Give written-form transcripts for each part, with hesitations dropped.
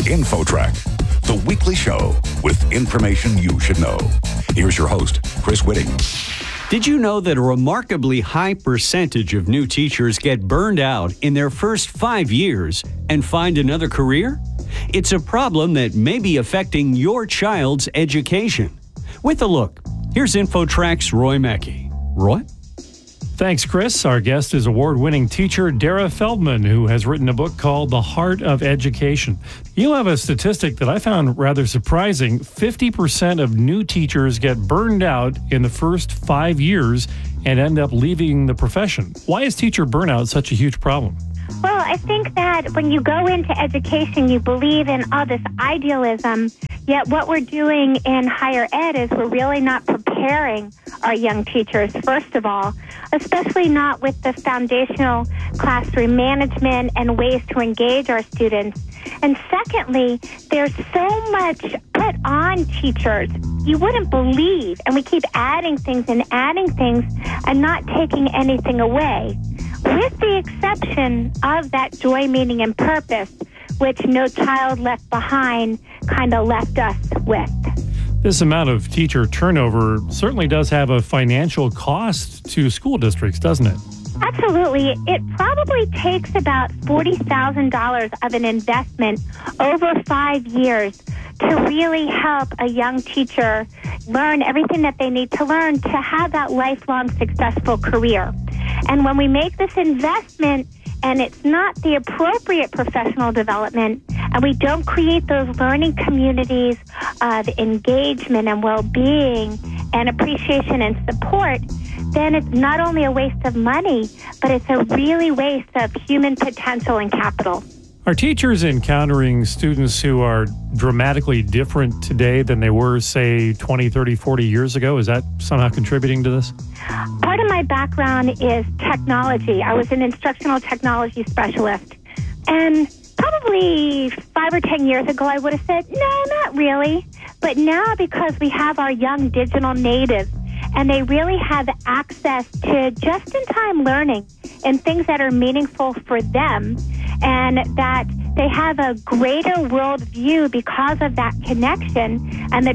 InfoTrack, the weekly show with information you should know. Here's your host, Chris Whitting. Did you know that a remarkably high percentage of new teachers get burned out in their first 5 years and find another career? It's a problem that may be affecting your child's education. With a look, here's InfoTrack's Roy Mackey. Roy? Thanks, Chris. Our guest is award-winning teacher Dara Feldman, who has written a book called The Heart of Education. You have a statistic that I found rather surprising. 50% of new teachers get burned out in the first 5 years and end up leaving the profession. Why is teacher burnout such a huge problem? Well, I think that when you go into education, you believe in all this idealism, yet what we're doing in higher ed is we're really not preparing our young teachers, first of all, especially not with the foundational classroom management and ways to engage our students. And secondly, there's so much put on teachers you wouldn't believe, and we keep adding things and not taking anything away, with the exception of that joy, meaning, and purpose, which No Child Left Behind kind of left us with. This amount of teacher turnover certainly does have a financial cost to school districts, doesn't it? Absolutely. It probably takes about $40,000 of an investment over 5 years to really help a young teacher learn everything that they need to learn to have that lifelong successful career. And when we make this investment and it's not the appropriate professional development, and we don't create those learning communities of engagement and well-being and appreciation and support, then it's not only a waste of money, but it's a really waste of human potential and capital. Are teachers encountering students who are dramatically different today than they were, say, 20, 30, 40 years ago? Is that somehow contributing to this? Part of my background is technology. I was an instructional technology specialist. And probably 5 or 10 years ago, I would have said, no, not really. But now, because we have our young digital natives, and they really have access to just-in-time learning and things that are meaningful for them, and that they have a greater world view because of that connection and the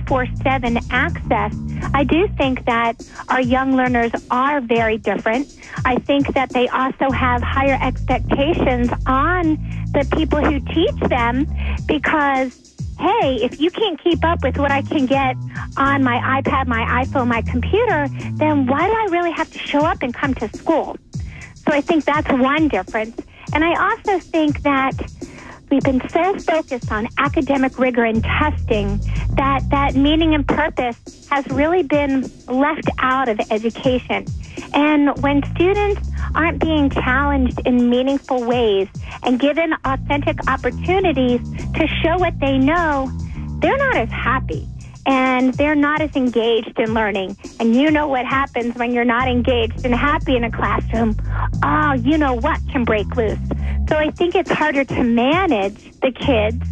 24/7 access, I do think that our young learners are very different. I think that they also have higher expectations on the people who teach them because, hey, if you can't keep up with what I can get on my iPad, my iPhone, my computer, then why do I really have to show up and come to school? So I think that's one difference. And I also think that we've been so focused on academic rigor and testing that meaning and purpose has really been left out of education. And when students aren't being challenged in meaningful ways and given authentic opportunities to show what they know, they're not as happy and they're not as engaged in learning. And you know what happens when you're not engaged and happy in a classroom. Oh, you know what can break loose. So I think it's harder to manage the kids,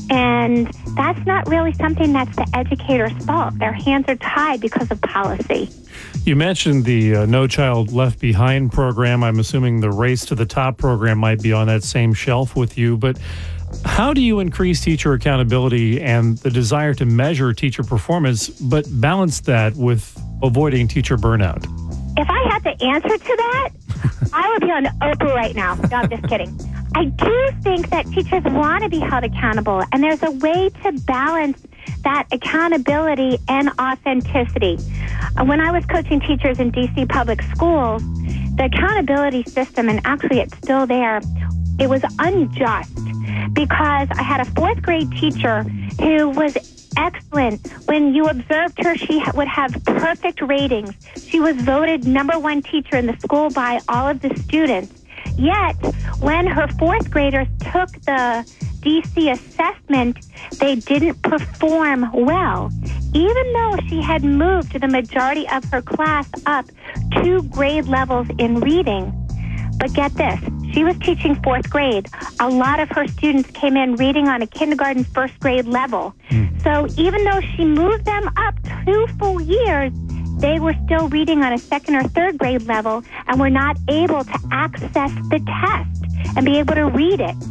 and that's not really something that's the educator's fault. Their hands are tied because of policy. You mentioned the No Child Left Behind program. I'm assuming the Race to the Top program might be on that same shelf with you, but how do you increase teacher accountability and the desire to measure teacher performance, but balance that with avoiding teacher burnout? If I had the answer to that, I would be on Oprah right now. No, I'm just kidding. I do think that teachers want to be held accountable, and there's a way to balance that accountability and authenticity. When I was coaching teachers in D.C. public schools, the accountability system, and actually it's still there, it was unjust because I had a 4th grade teacher who was excellent. When you observed her, she would have perfect ratings. She was voted #1 teacher in the school by all of the students. Yet, when her 4th graders took the DC assessment, they didn't perform well, even though she had moved the majority of her class up 2 grade levels in reading. But get this, she was teaching 4th grade. A lot of her students came in reading on a kindergarten 1st grade level. So even though she moved them up 2 full years, they were still reading on a 2nd or 3rd grade level and were not able to access the test and be able to read it.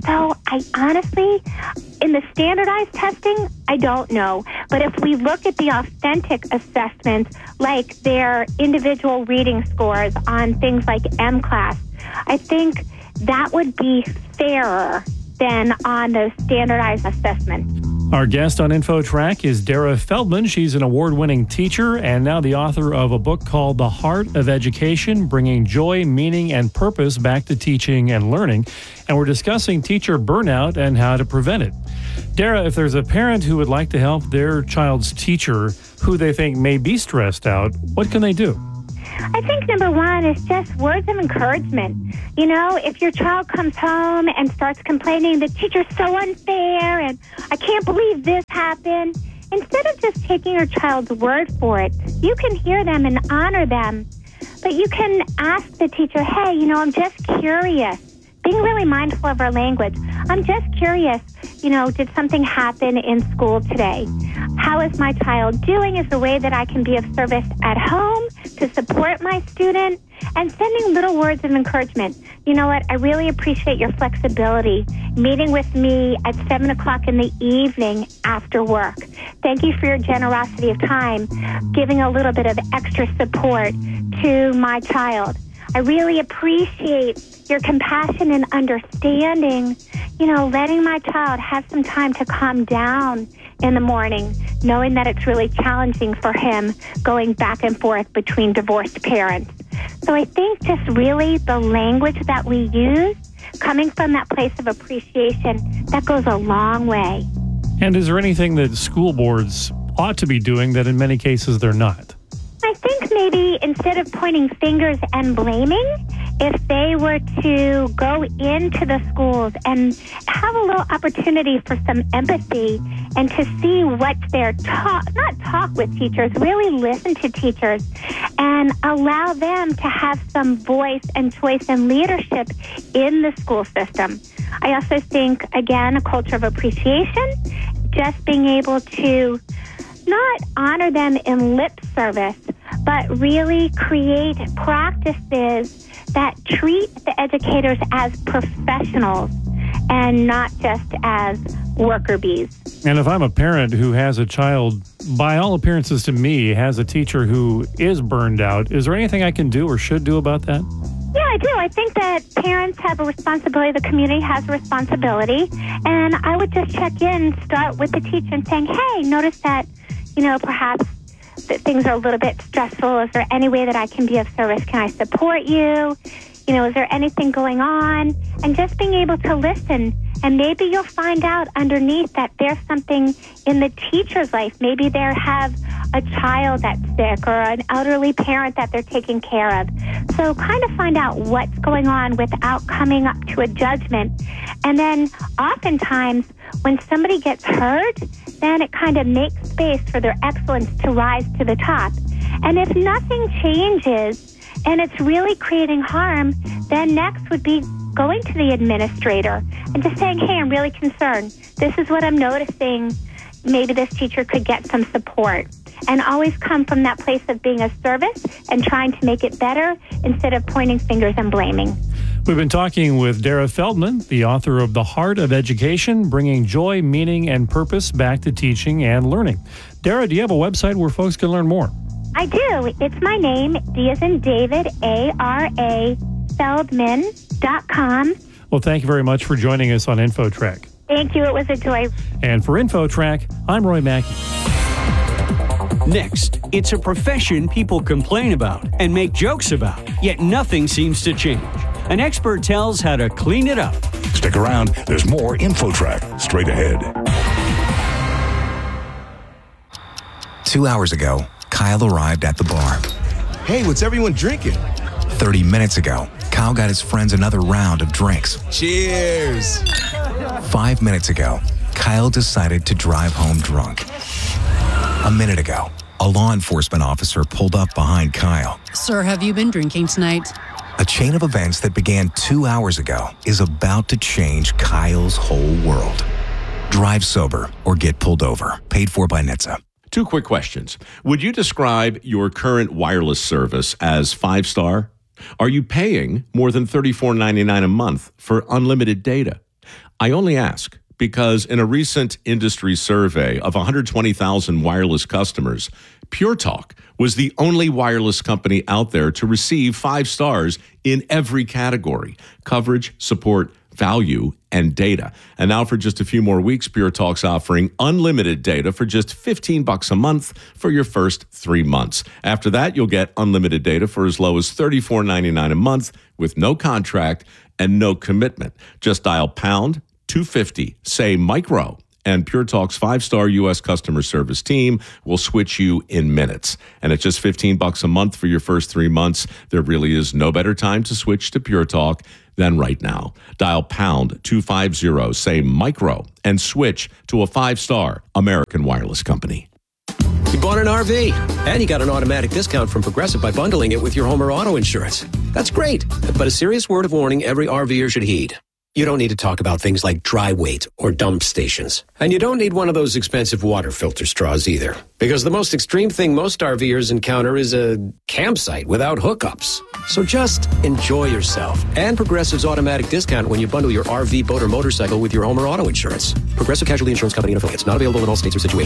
So I honestly, in the standardized testing, I don't know. But if we look at the authentic assessments, like their individual reading scores on things like MClass, I think that would be fairer than on those standardized assessments. Our guest on InfoTrack is Dara Feldman. She's an award-winning teacher and now the author of a book called The Heart of Education, Bringing Joy, Meaning, and Purpose Back to Teaching and Learning. And we're discussing teacher burnout and how to prevent it. Dara, if there's a parent who would like to help their child's teacher who they think may be stressed out, what can they do? I think number one is just words of encouragement. You know, if your child comes home and starts complaining, the teacher's so unfair and I can't believe this happened, instead of just taking your child's word for it, you can hear them and honor them. But you can ask the teacher, hey, you know, I'm just curious. Being really mindful of our language. I'm just curious, you know, did something happen in school today? How is my child doing? Is the way that I can be of service at home to support my student? And sending little words of encouragement. You know what? I really appreciate your flexibility. Meeting with me at 7 o'clock in the evening after work. Thank you for your generosity of time, giving a little bit of extra support to my child. I really appreciate your compassion and understanding, you know, letting my child have some time to calm down in the morning, knowing that it's really challenging for him going back and forth between divorced parents. So I think just really the language that we use, coming from that place of appreciation, that goes a long way. And is there anything that school boards ought to be doing that in many cases they're not? I think maybe instead of pointing fingers and blaming, if they were to go into the schools and have a little opportunity for some empathy and to see what's there, not talk with teachers, really listen to teachers and allow them to have some voice and choice and leadership in the school system. I also think, again, a culture of appreciation, just being able to not honor them in lip service, but really create practices that treat the educators as professionals and not just as worker bees. And if I'm a parent who has a child, by all appearances to me, has a teacher who is burned out, is there anything I can do or should do about that? Yeah, I do. I think that parents have a responsibility, the community has a responsibility, and I would just check in, start with the teacher and saying, hey, notice that, you know, perhaps that things are a little bit stressful. Is there any way that I can be of service? Can I support you? You know, is there anything going on? And just being able to listen. And maybe you'll find out underneath that there's something in the teacher's life. Maybe they have a child that's sick or an elderly parent that they're taking care of. So kind of find out what's going on without coming up to a judgment. And then oftentimes when somebody gets heard, then it kind of makes space for their excellence to rise to the top. And if nothing changes and it's really creating harm, then next would be going to the administrator and just saying, hey, I'm really concerned. This is what I'm noticing. Maybe this teacher could get some support. And always come from that place of being of service and trying to make it better instead of pointing fingers and blaming. We've been talking with Dara Feldman, the author of The Heart of Education, Bringing Joy, Meaning, and Purpose Back to Teaching and Learning. Dara, do you have a website where folks can learn more? I do. It's my name, D as in David, A-R-A, Feldman.com. Well, thank you very much for joining us on InfoTrack. Thank you. It was a joy. And for InfoTrack, I'm Roy Mackey. Next, it's a profession people complain about and make jokes about, yet nothing seems to change. An expert tells how to clean it up. Stick around. There's more InfoTrack straight ahead. 2 hours ago, Kyle arrived at the bar. Hey, what's everyone drinking? 30 minutes ago, Kyle got his friends another round of drinks. Cheers! 5 minutes ago, Kyle decided to drive home drunk. A minute ago, a law enforcement officer pulled up behind Kyle. Sir, have you been drinking tonight? A chain of events that began 2 hours ago is about to change Kyle's whole world. Drive sober or get pulled over. Paid for by NHTSA. 2 quick questions. Would you describe your current wireless service as 5-star? Are you paying more than $34.99 a month for unlimited data? I only ask because in a recent industry survey of 120,000 wireless customers, Pure Talk was the only wireless company out there to receive 5 stars in every category: coverage, support, value, and data. And now for just a few more weeks, Pure Talk's offering unlimited data for just $15 a month for your first 3 months. After that, you'll get unlimited data for as low as $34.99 a month with no contract and no commitment. Just dial pound 250, say micro, and Pure Talk's 5-star U.S. customer service team will switch you in minutes. And at just $15 a month for your first 3 months, there really is no better time to switch to Pure Talk than right now. Dial pound 250, say micro, and switch to a 5-star American wireless company. You bought an RV, and you got an automatic discount from Progressive by bundling it with your home or auto insurance. That's great, but a serious word of warning every RVer should heed. You don't need to talk about things like dry weight or dump stations. And you don't need one of those expensive water filter straws either. Because the most extreme thing most RVers encounter is a campsite without hookups. So just enjoy yourself. And Progressive's automatic discount when you bundle your RV, boat, or motorcycle with your home or auto insurance. Progressive Casualty Insurance Company and affiliates. Not available in all states or situations.